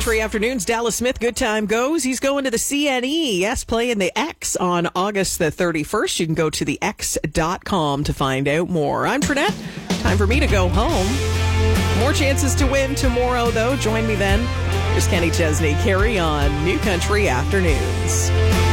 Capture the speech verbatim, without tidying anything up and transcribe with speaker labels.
Speaker 1: Country Afternoons, Dallas Smith, good time goes. He's going to the C N E, yes, playing the X on August the thirty-first. You can go to the x dot com to find out more. I'm Trinette. Time for me to go home. More chances to win tomorrow, though. Join me then. Here's Kenny Chesney. Carry on New Country Afternoons.